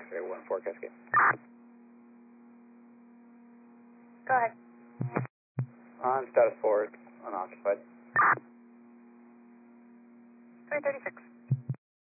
X-ray 14 Cascade. Go ahead. On status 4, it's unoccupied. 336.